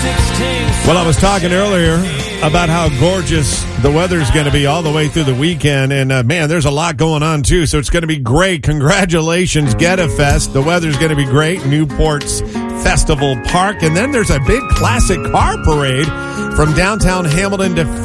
Well, I was talking earlier about how gorgeous the weather's going to be all the way through the weekend. And, man, there's a lot going on, too. So it's going to be great. Congratulations, Geta Fest. The weather's going to be great. Newport's Festival Park. And then there's a big classic car parade from downtown Hamilton to